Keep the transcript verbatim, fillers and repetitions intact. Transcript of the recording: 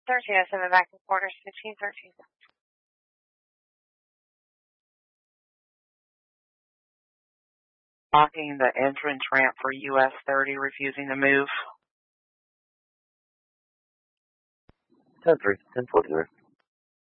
thirteen oh seven back to quarters, fifteen thirteen. Blocking the entrance ramp for U S thirty, refusing to move. ten three, ten forty there.